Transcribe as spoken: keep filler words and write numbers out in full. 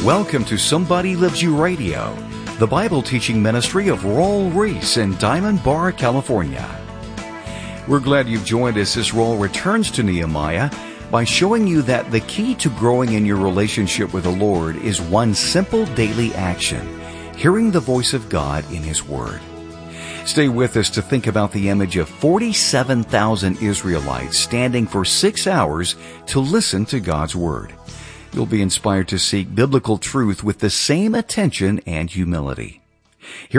Welcome to Somebody Loves You Radio, the Bible teaching ministry of Raul Ries in Diamond Bar, California. We're glad you've joined us as Raul returns to Nehemiah by showing you that the key to growing in your relationship with the Lord is one simple daily action, hearing the voice of God in His Word. Stay with us to think about the image of forty-seven thousand Israelites standing for six hours to listen to God's Word. You'll be inspired to seek biblical truth with the same attention and humility. Here